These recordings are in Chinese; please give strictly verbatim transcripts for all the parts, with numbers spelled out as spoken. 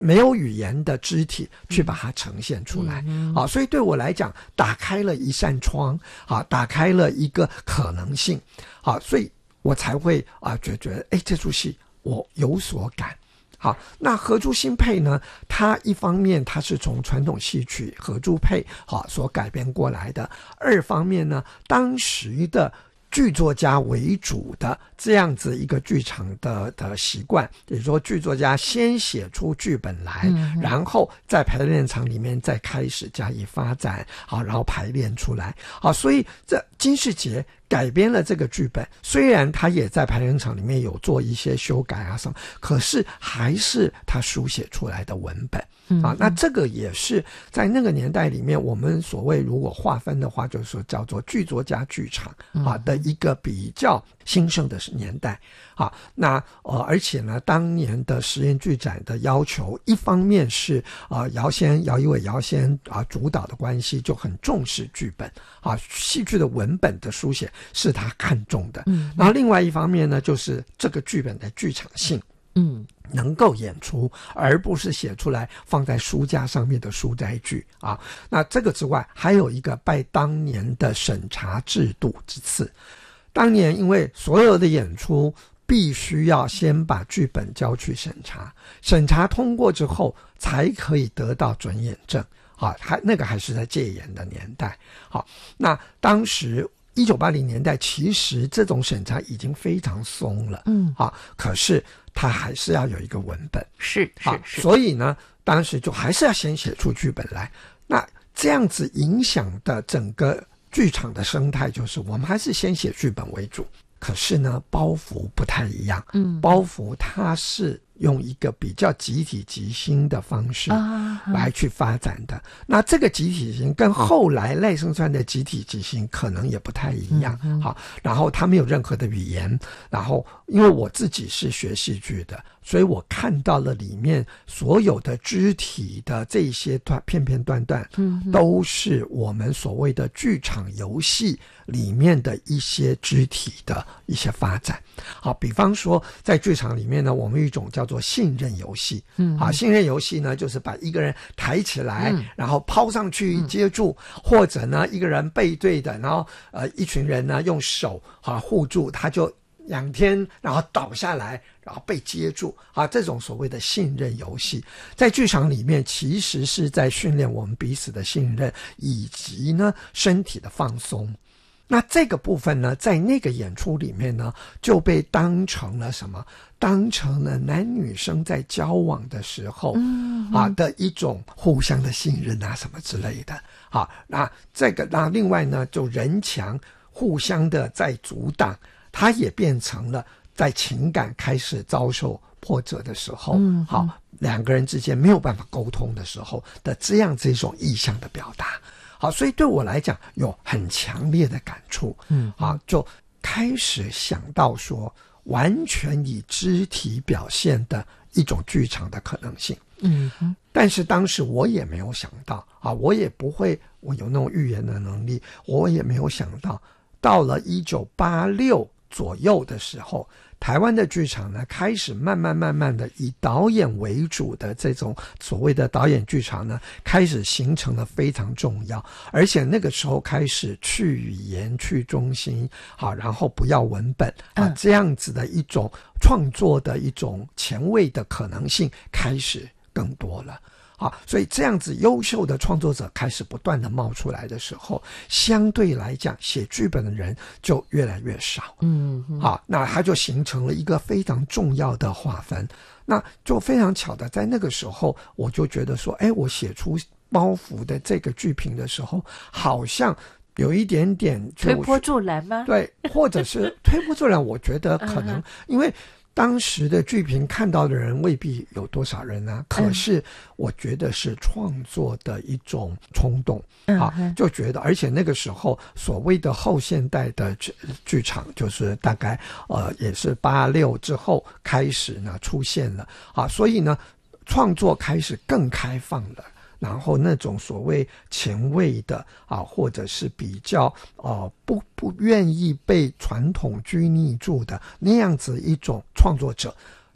没有语言的肢体去把它呈现出来。 嗯、 好，所以对我来讲，打开了一扇窗，好，打开了一个可能性。好，所以我才会啊觉得，哎，这出戏我有所感。好，那荷珠新配呢，它一方面它是从传统戏曲荷珠配好所改编过来的，二方面呢，当时的剧作家为主的这样子一个剧场的的习惯，也就是说剧作家先写出剧本来，嗯、然后在排练场里面再开始加以发展，好，然后排练出来。好，所以这金士杰改编了这个剧本，虽然他也在排练场里面有做一些修改啊什么，可是还是他书写出来的文本。啊，那这个也是在那个年代里面，我们所谓如果划分的话，就是说叫做剧作家剧场啊的一个比较兴盛的年代。啊，那呃，而且呢，当年的实验剧展的要求，一方面是啊、呃，姚先姚一伟姚先啊主导的关系，就很重视剧本啊，戏剧的文本的书写是他看重的。嗯，然后另外一方面呢，就是这个剧本的剧场性。嗯，能够演出，而不是写出来放在书架上面的书斋剧啊。那这个之外，还有一个拜当年的审查制度之赐。当年因为所有的演出必须要先把剧本交去审查，审查通过之后才可以得到准演证啊。还那个还是在戒严的年代。好，那当时一九八零年代，其实这种审查已经非常松了，嗯啊，可是他还是要有一个文本， 是是是， 所以呢，当时就还是要先写出剧本来。那这样子影响的整个剧场的生态，就是我们还是先写剧本为主，可是呢，包袱不太一样，嗯，包袱它是用一个比较集体即兴的方式来去发展的。啊、那这个集体即兴跟后来赖声川的集体即兴可能也不太一样。嗯、好，然后他没有任何的语言，然后因为我自己是学戏剧的，所以我看到了里面所有的肢体的这些段片片段段，嗯，都是我们所谓的剧场游戏里面的一些肢体的一些发展。好，比方说在剧场里面呢，我们有一种叫做信任游戏。嗯，好，信任游戏呢，就是把一个人抬起来，嗯、然后抛上去接住，嗯、或者呢一个人背对的，然后呃一群人呢用手啊护住，他就仰天然后倒下来，然后被接住啊，这种所谓的信任游戏，在剧场里面其实是在训练我们彼此的信任，以及呢身体的放松。那这个部分呢，在那个演出里面呢，就被当成了什么？当成了男女生在交往的时候，嗯啊的一种互相的信任啊，什么之类的。好，那这个那另外呢，就人墙互相的在阻挡，它也变成了在情感开始遭受破折的时候，嗯，好，两个人之间没有办法沟通的时候的这样这种意象的表达。好，所以对我来讲有很强烈的感触，嗯，啊，就开始想到说，完全以肢体表现的一种剧场的可能性，嗯哼，但是当时我也没有想到，啊，我也不会，我有那种预言的能力，我也没有想到，到了一九八六左右的时候，台湾的剧场呢，开始慢慢慢慢的以导演为主的这种所谓的导演剧场呢，开始形成了非常重要，而且那个时候开始去语言、去中心，好，然后不要文本啊，嗯、这样子的一种创作的一种前卫的可能性开始更多了。啊，所以这样子优秀的创作者开始不断的冒出来的时候，相对来讲写剧本的人就越来越少。嗯，好，那它就形成了一个非常重要的划分。那就非常巧的，在那个时候，我就觉得说，哎，我写出包袱的这个剧评的时候，好像有一点点推波助澜吗？ 对，或者是推波助澜，我觉得可能、嗯、因为当时的剧评看到的人未必有多少人啊，可是我觉得是创作的一种冲动、嗯、啊，就觉得，而且那个时候所谓的后现代的剧场，就是大概呃也是八六之后开始呢出现了啊，所以呢创作开始更开放了。然后那种所谓前卫的啊，或者是比较呃不不愿意被传统拘泥住的那样子一种创作者，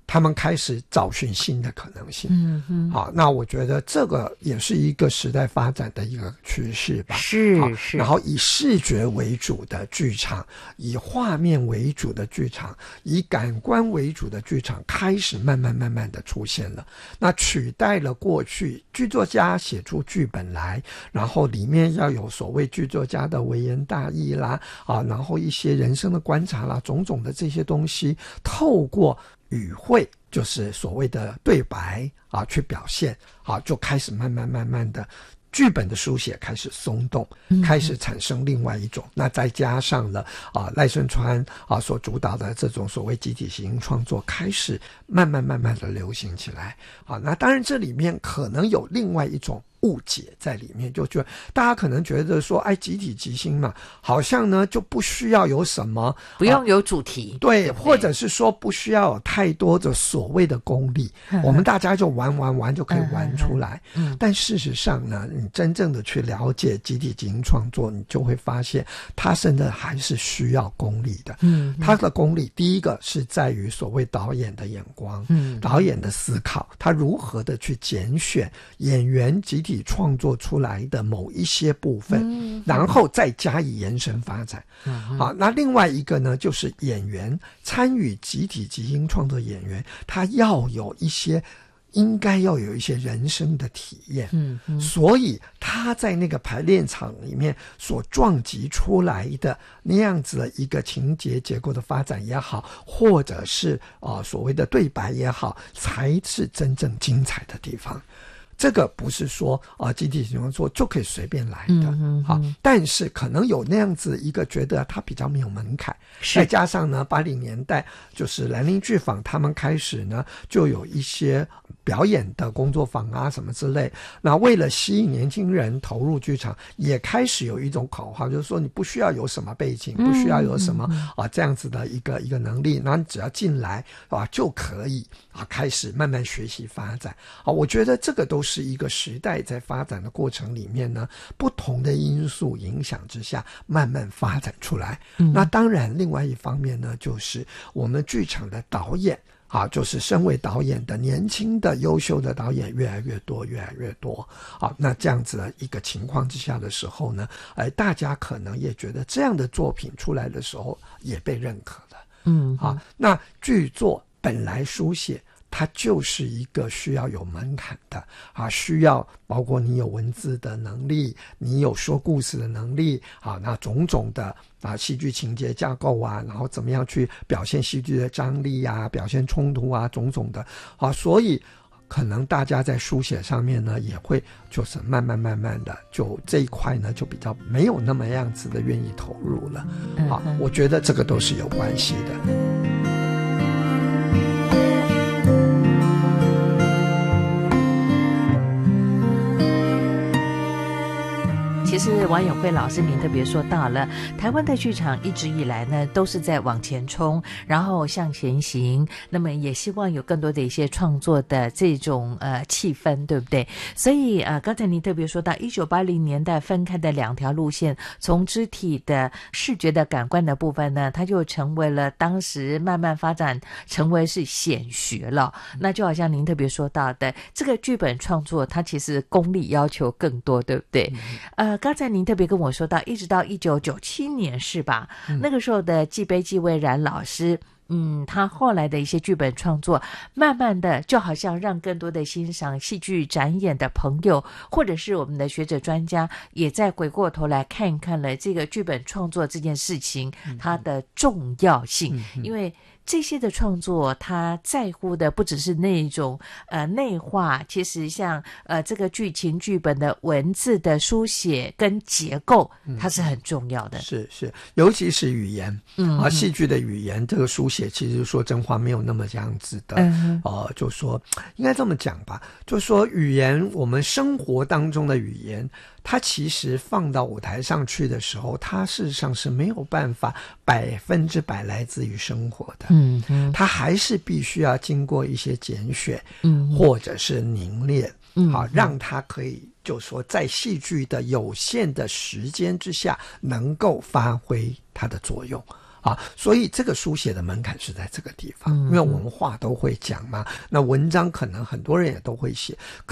他们开始找寻新的可能性。 嗯嗯， 好，那我觉得这个也是一个时代发展的一个趋势吧。 是是。 然后以视觉为主的剧场，以画面为主的剧场，以感官为主的剧场开始慢慢慢慢的出现了。那取代了过去剧作家写出剧本来，然后里面要有所谓剧作家的微言大义啦，啊，然后一些人生的观察啦，种种的这些东西，透过语汇，就是所谓的对白啊，去表现啊，就开始慢慢慢慢的剧本的书写开始松动，开始产生另外一种。嗯、那再加上了啊赖声川啊所主导的这种所谓集体型创作，开始慢慢慢慢的流行起来。啊，那当然这里面可能有另外一种误解在里面，就觉得大家可能觉得说，哎，集体即兴嘛，好像呢就不需要有什么， 不用有主题， 啊、对, 对, 对， 或者是说不需要有太多的所谓的功力，我们大家就玩玩玩就可以玩出来。嗯嗯、但事实上呢，你真正的去了解集体即兴创作，你就会发现，它真的还是需要功力的。嗯，它的功力，第一个是在于所谓导演的眼光，嗯，导演的思考，他如何的去拣选演员集体创作出来的某一些部分，嗯、然后再加以延伸发展。嗯、好，那另外一个呢，就是演员参与集体即兴创作，演员他要有一些。应该要有一些人生的体验，嗯嗯，所以他在那个排练场里面所撞击出来的那样子的一个情节结构的发展也好，或者是呃所谓的对白也好，才是真正精彩的地方。这个不是说啊、呃、集体创作就可以随便来的，嗯嗯好，但是可能有那样子一个觉得它比较没有门槛，再加上呢八零年代就是兰陵剧坊他们开始呢就有一些表演的工作坊啊什么之类，那为了吸引年轻人投入剧场，也开始有一种口号，就是说你不需要有什么背景，不需要有什么、嗯、啊这样子的一个一个能力，那你只要进来啊就可以啊开始慢慢学习发展啊，我觉得这个都是一个时代在发展的过程里面呢，不同的因素影响之下慢慢发展出来。嗯、那当然另外一方面呢，就是我们剧场的导演啊，就是身为导演的年轻的优秀的导演越来越多越来越多啊，那这样子的一个情况之下的时候呢，哎，大家可能也觉得这样的作品出来的时候也被认可了。嗯，好，那剧作本来书写它就是一个需要有门槛的啊，需要包括你有文字的能力，你有说故事的能力啊，那种种的啊戏剧情节架构啊，然后怎么样去表现戏剧的张力啊，表现冲突啊，种种的啊，所以可能大家在书写上面呢，也会就是慢慢慢慢的，就这一块呢，就比较没有那么样子的愿意投入了。啊，我觉得这个都是有关系的。 其实王永慧老师您特别说到了，台湾的剧场一直以来呢都是在往前冲，然后向前行，那么也希望有更多的一些创作的这种呃气氛，对不对？所以呃刚才您特别说到一九八零年代分开的两条路线，从肢体的视觉的感官的部分呢，它就成为了当时慢慢发展成为是显学了。那就好像您特别说到的，这个剧本创作它其实功力要求更多，对不对？嗯、呃刚才您特别跟我说到一直到一九九七年是吧、嗯、那个时候的纪悲纪蔚然老师嗯，他后来的一些剧本创作慢慢的就好像让更多的欣赏戏剧展演的朋友或者是我们的学者专家也再回过头来看一看了这个剧本创作这件事情、嗯、它的重要性、嗯、因为这些的创作他在乎的不只是那种呃内化，其实像呃这个剧情剧本的文字的书写跟结构它是很重要的、嗯、 是是尤其是语言嗯啊戏剧的语言这个书写其实说真话没有那么这样子的、嗯、呃就说应该这么讲吧，就说语言我们生活当中的语言它其实放到舞台上去的时候，它事实上是没有办法百分之百来自于生活的，嗯嗯，它还是必须要经过一些拣选，嗯，或者是凝练，嗯，好，让它可以就说在戏剧的有限的时间之下，能够发挥它的作用。 啊，所以这个书写的门槛是在这个地方， 嗯因为我们话都会讲嘛，那文章可能很多人也都会写。